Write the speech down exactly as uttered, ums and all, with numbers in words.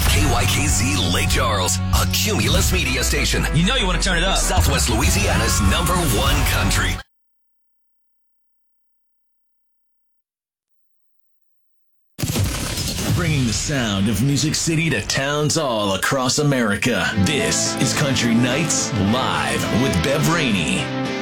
K Y K Z Lake Charles, a Cumulus media station. You know you want to turn it up. Southwest Louisiana's number one country. Bringing the sound of Music City to towns all across America. This is Country Nights Live with Bev Rainey.